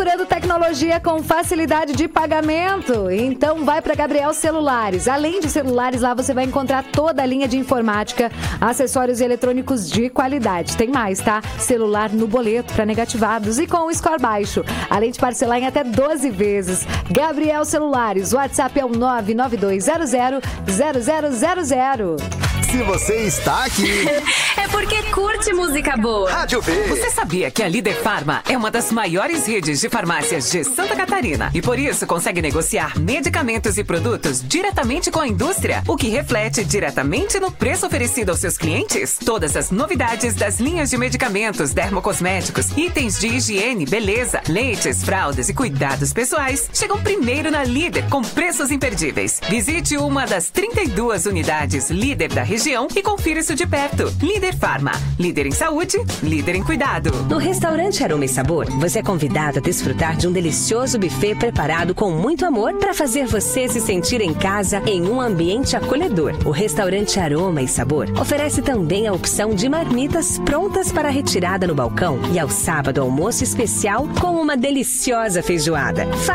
Procurando tecnologia com facilidade de pagamento? Então vai para Gabriel Celulares. Além de celulares, lá você vai encontrar toda a linha de informática, acessórios eletrônicos de qualidade. Tem mais, tá? Celular no boleto para negativados e com o score baixo. Além de parcelar em até 12 vezes. Gabriel Celulares, o WhatsApp é o 992000000. Se você está aqui, é porque curte música boa. Rádio V. Você sabia que a Líder Farma é uma das maiores redes de farmácias de Santa Catarina e por isso consegue negociar medicamentos e produtos diretamente com a indústria, o que reflete diretamente no preço oferecido aos seus clientes? Todas as novidades das linhas de medicamentos, dermocosméticos, itens de higiene, beleza, leites, fraldas e cuidados pessoais chegam primeiro na Líder com preços imperdíveis. Visite uma das 32 unidades Líder da região e confira isso de perto. Líder Farma. Líder em saúde, líder em cuidado. No restaurante Aroma e Sabor, você é convidado a desfrutar de um delicioso buffet preparado com muito amor para fazer você se sentir em casa em um ambiente acolhedor. O restaurante Aroma e Sabor oferece também a opção de marmitas prontas para retirada no balcão e ao sábado almoço especial com uma deliciosa feijoada.